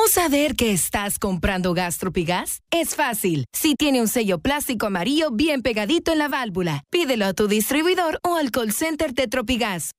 saber que estás comprando gas Tropigas? Es fácil. Si tiene un sello plástico amarillo bien pegadito en la válvula, pídelo a tu distribuidor o al call center de Tropigas.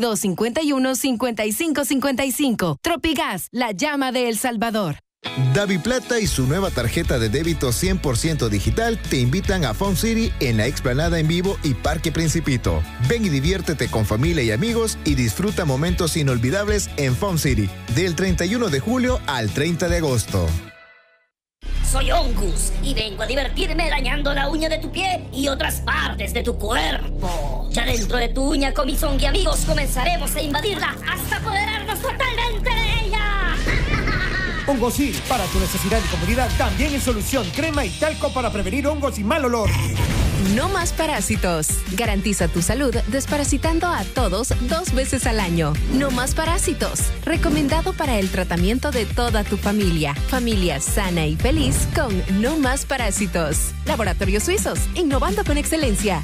2251-5555. Tropigas, la llama de El Salvador. Daviplata y su nueva tarjeta de débito 100% digital te invitan a Fun City en la explanada en vivo y Parque Principito. Ven y diviértete con familia y amigos y disfruta momentos inolvidables en Fun City del 31 de julio al 30 de agosto. Soy Ongus y vengo a divertirme dañando la uña de tu pie y otras partes de tu cuerpo. Ya dentro de tu uña con mis Ongi amigos comenzaremos a invadirla hasta apoderarnos totalmente de ella. Hongosil, para tu necesidad y comodidad, también es solución. Crema y talco para prevenir hongos y mal olor. No más parásitos. Garantiza tu salud desparasitando a todos 2 veces al año. No más parásitos. Recomendado para el tratamiento de toda tu familia. Familia sana y feliz con No más parásitos. Laboratorios Suizos, innovando con excelencia.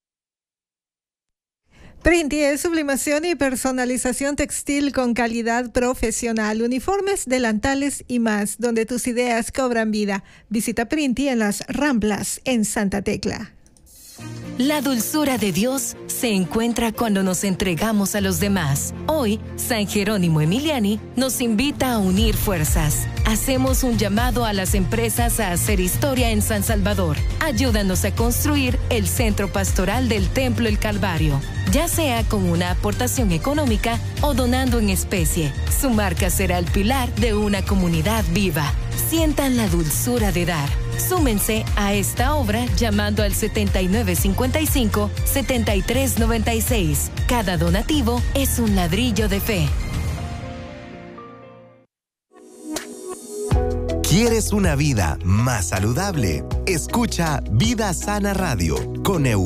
Printi es sublimación y personalización textil con calidad profesional, uniformes, delantales y más, donde tus ideas cobran vida. Visita Printi en las Ramblas, en Santa Tecla. La dulzura de Dios se encuentra cuando nos entregamos a los demás. Hoy, San Jerónimo Emiliani nos invita a unir fuerzas. Hacemos un llamado a las empresas a hacer historia en San Salvador. Ayúdanos a construir el centro pastoral del Templo El Calvario, ya sea con una aportación económica o donando en especie. Su marca será el pilar de una comunidad viva. Sientan la dulzura de dar. Súmense a esta obra llamando al 7955-7396. Cada donativo es un ladrillo de fe. ¿Quieres una vida más saludable? Escucha Vida Sana Radio con